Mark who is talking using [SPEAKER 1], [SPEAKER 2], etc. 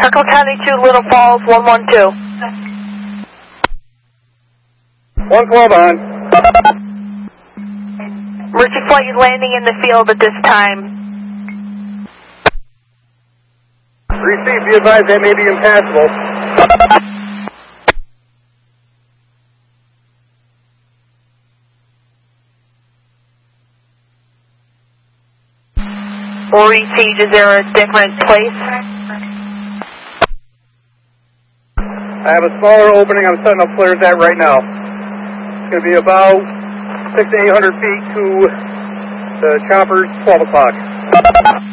[SPEAKER 1] Circle County 2, Little Falls, 112.
[SPEAKER 2] 112 on.
[SPEAKER 1] Emergency flight is landing in the field at this time.
[SPEAKER 2] Receive, be advised that may be impassable.
[SPEAKER 1] Or Siege, is there a different place?
[SPEAKER 2] I have a smaller opening I'm setting up flares at right now. It's going to be about 600 to 800 feet to the chopper's 12 o'clock.